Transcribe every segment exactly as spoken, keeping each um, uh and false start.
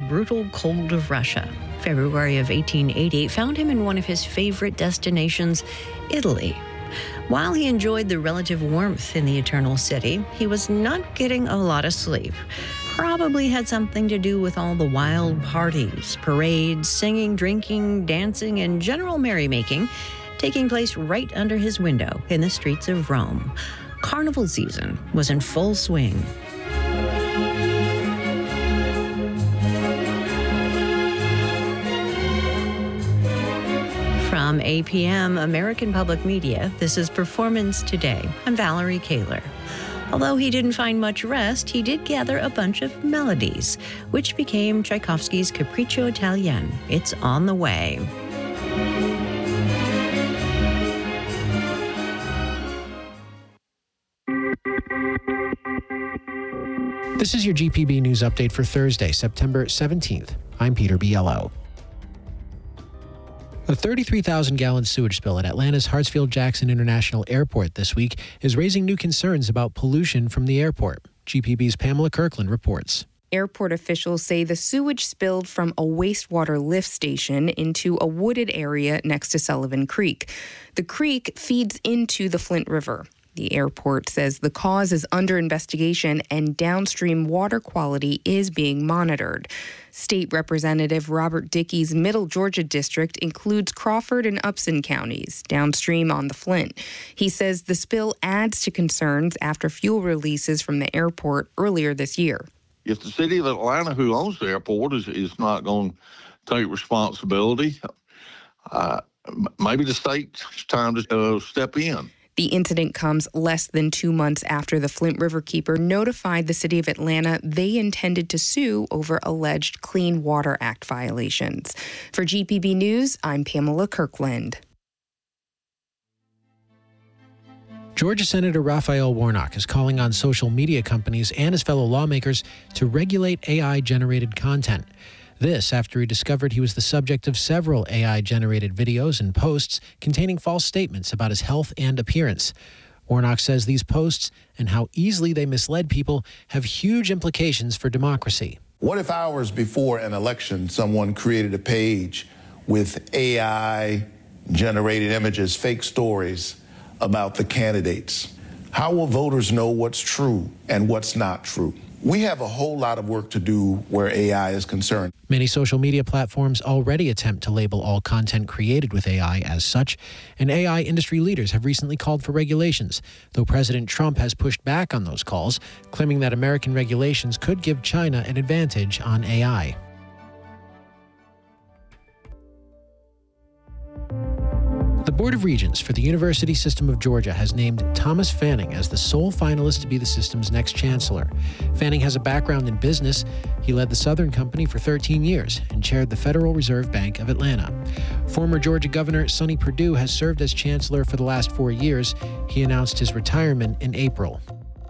brutal cold of Russia. February of eighteen eighty found him in one of his favorite destinations, Italy. While he enjoyed the relative warmth in the Eternal City, he was not getting a lot of sleep. Probably had something to do with all the wild parties, parades, singing, drinking, dancing, and general merrymaking taking place right under his window in the streets of Rome. Carnival season was in full swing. From A P M American Public Media, this is Performance Today. I'm Valerie Kaler. Although he didn't find much rest, he did gather a bunch of melodies, which became Tchaikovsky's Capriccio Italien. It's on the way. This is your G P B News Update for Thursday, September seventeenth. I'm Peter Biello. A thirty-three thousand gallon sewage spill at Atlanta's Hartsfield-Jackson International Airport this week is raising new concerns about pollution from the airport. G P B's Pamela Kirkland reports. Airport officials say the sewage spilled from a wastewater lift station into a wooded area next to Sullivan Creek. The creek feeds into the Flint River. The airport says the cause is under investigation and downstream water quality is being monitored. State Representative Robert Dickey's Middle Georgia district includes Crawford and Upson counties, downstream on the Flint. He says the spill adds to concerns after fuel releases from the airport earlier this year. If the city of Atlanta, who owns the airport, is, is not going to take responsibility, uh, maybe the state's time to uh, step in. The incident comes less than two months after the Flint Riverkeeper notified the city of Atlanta they intended to sue over alleged Clean Water Act violations. For G P B News, I'm Pamela Kirkland. Georgia Senator Raphael Warnock is calling on social media companies and his fellow lawmakers to regulate A I-generated content. This after he discovered he was the subject of several A I-generated videos and posts containing false statements about his health and appearance. Warnock says these posts and how easily they misled people have huge implications for democracy. What if hours before an election, someone created a page with A I-generated images, fake stories about the candidates? How will voters know what's true and what's not true? We have a whole lot of work to do where A I is concerned. Many social media platforms already attempt to label all content created with A I as such, and A I industry leaders have recently called for regulations, though President Trump has pushed back on those calls, claiming that American regulations could give China an advantage on A I. The Board of Regents for the University System of Georgia has named Thomas Fanning as the sole finalist to be the system's next chancellor. Fanning has a background in business. He led the Southern Company for thirteen years and chaired the Federal Reserve Bank of Atlanta. Former Georgia Governor Sonny Perdue has served as chancellor for the last four years. He announced his retirement in April.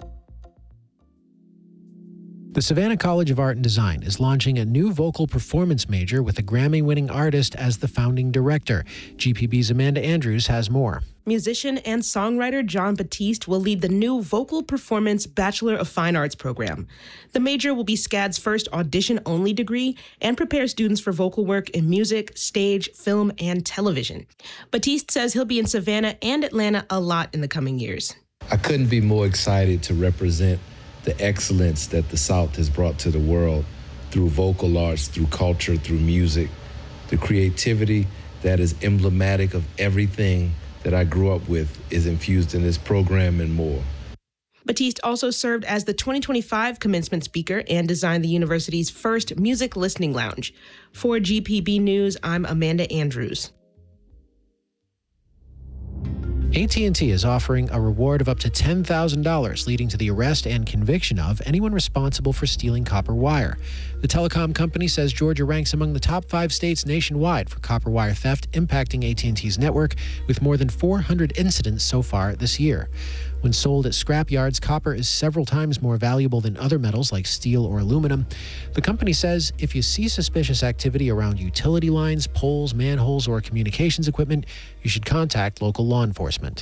The Savannah College of Art and Design is launching a new vocal performance major with a Grammy-winning artist as the founding director. G P B's Amanda Andrews has more. Musician and songwriter Jon Batiste will lead the new Vocal Performance Bachelor of Fine Arts program. The major will be SCAD's first audition-only degree and prepare students for vocal work in music, stage, film, and television. Batiste says he'll be in Savannah and Atlanta a lot in the coming years. I couldn't be more excited to represent the excellence that the South has brought to the world through vocal arts, through culture, through music, the creativity that is emblematic of everything that I grew up with is infused in this program and more. Batiste also served as the twenty twenty-five commencement speaker and designed the university's first music listening lounge. For G P B News, I'm Amanda Andrews. A T and T is offering a reward of up to ten thousand dollars, leading to the arrest and conviction of anyone responsible for stealing copper wire. The telecom company says Georgia ranks among the top five states nationwide for copper wire theft impacting A T and T's network, with more than four hundred incidents so far this year. When sold at scrap yards, copper is several times more valuable than other metals like steel or aluminum. The company says if you see suspicious activity around utility lines, poles, manholes, or communications equipment, you should contact local law enforcement.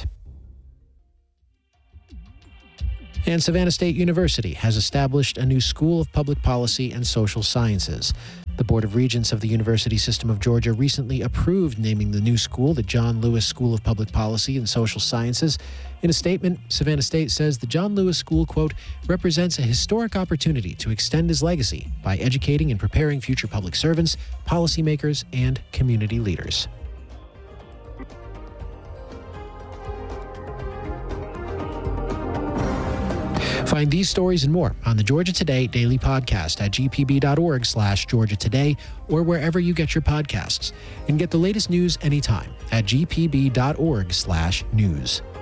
And Savannah State University has established a new School of Public Policy and Social Sciences. The Board of Regents of the University System of Georgia recently approved naming the new school the John Lewis School of Public Policy and Social Sciences. In a statement, Savannah State says the John Lewis School, quote, represents a historic opportunity to extend his legacy by educating and preparing future public servants, policymakers, and community leaders. Find these stories and more on the Georgia Today Daily Podcast at g p b dot org slash Georgia Today or wherever you get your podcasts. And get the latest news anytime at g p b dot org slash news.